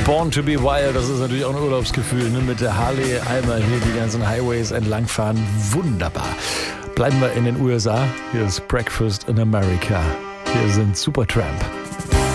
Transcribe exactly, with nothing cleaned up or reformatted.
Born to be Wild, das ist natürlich auch ein Urlaubsgefühl, ne? Mit der Harley einmal hier die ganzen Highways entlangfahren. Wunderbar. Bleiben wir in den U S A. Hier ist Breakfast in America. Hier sind Supertramp.